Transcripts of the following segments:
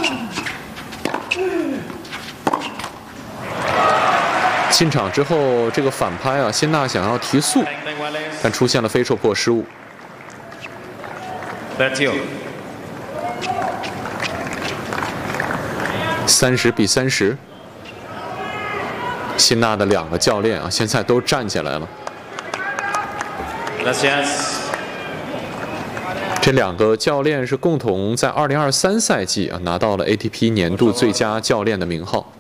进场之后，这个反拍啊，辛纳想要提速，但出现了非受迫失误。30比30，辛纳的2个教练啊，现在都站起来了。这2个教练是共同在2023赛季啊拿到了 ATP 年度最佳教练的名号。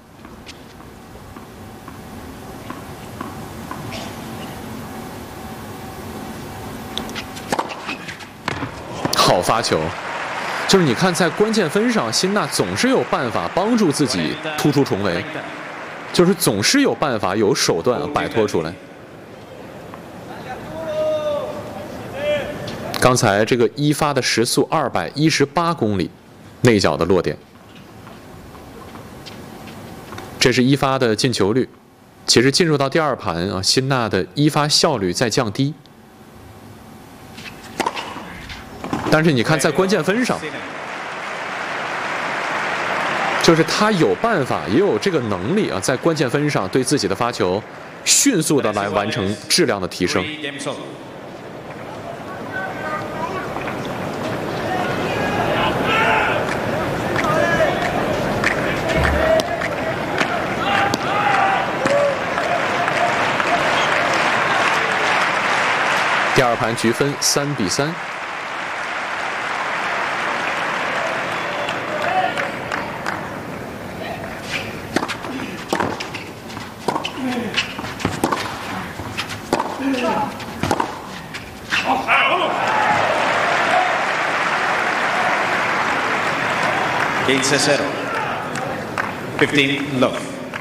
好发球，就是你看在关键分上，辛纳总是有办法帮助自己突出重围，就是总是有办法、有手段摆脱出来。刚才这个一发的时速218公里，内角的落点，这是一发的进球率。其实进入到第2盘啊，辛纳的一发效率在降低。但是你看，在关键分上，就是他有办法，也有这个能力啊，在关键分上对自己的发球迅速的来完成质量的提升。第2盘局分3比3。 15-0. 15 love.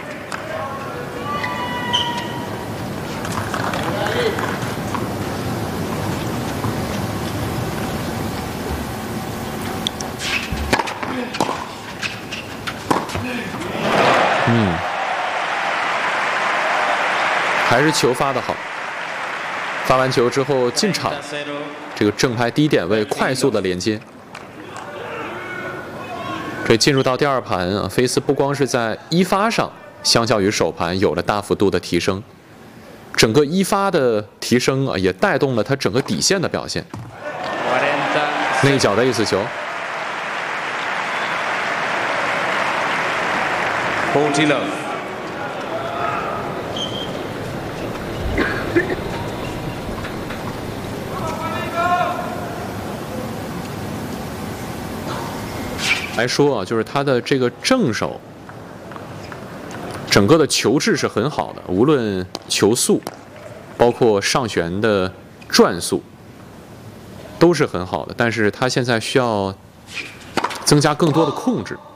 还是球发的好。发完球之后进场，这个正拍低点位快速的连接。这进入到第2盘啊，菲斯不光是在一发上，相较于首盘有了大幅度的提升，整个一发的提升啊，也带动了他整个底线的表现。内角的ace球。 40 love. 来说啊，就是他的这个正手，整个的球质是很好的，无论球速，包括上旋的转速，都是很好的。但是他现在需要增加更多的控制。